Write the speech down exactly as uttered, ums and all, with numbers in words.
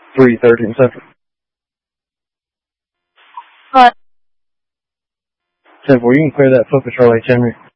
three thirteen Central. What? ten four, you can clear that foot patrol H. Henry.